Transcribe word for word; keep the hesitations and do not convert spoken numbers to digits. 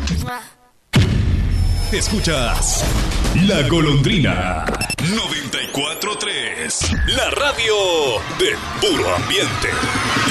Escuchas La Golondrina noventa y cuatro punto tres, la radio del puro ambiente.